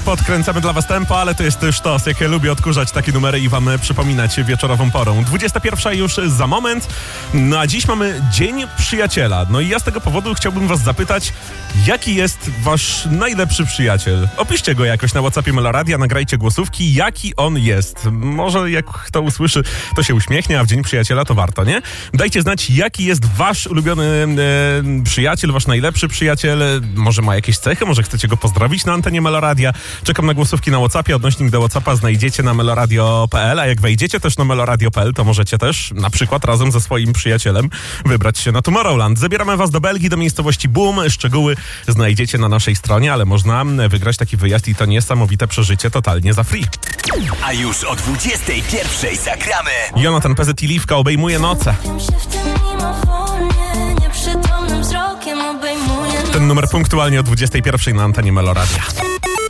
podkręcamy dla was tempo, ale to jest sztos, jak ja lubię odkurzać takie numery i wam przypominać wieczorową porą. 21 już za moment, no a dziś mamy Dzień Przyjaciela. No i ja z tego powodu chciałbym was zapytać, jaki jest wasz najlepszy przyjaciel? Opiszcie go jakoś na WhatsAppie Meloradia, nagrajcie głosówki, jaki on jest. Może jak kto usłyszy, to się uśmiechnie, a w Dzień Przyjaciela to warto, nie? Dajcie znać, jaki jest wasz ulubiony przyjaciel, wasz najlepszy przyjaciel. Może ma jakieś cechy, może chcecie go pozdrowić na antenie Meloradia. Czekam na głosówki na WhatsAppie. Odnośnik do WhatsAppa znajdziecie na meloradio.pl, a jak wejdziecie też na meloradio.pl, to możecie też na przykład razem ze swoim przyjacielem wybrać się na Tomorrowland. Zabieramy was do Belgii, do miejscowości Boom. Szczegóły znajdziecie na naszej stronie, ale można wygrać taki wyjazd i to niesamowite przeżycie totalnie za free. A już o 21 zagramy. Jonathan PZ i Liwka obejmuje noce. Ten numer punktualnie o 21 na antenie Meloradia.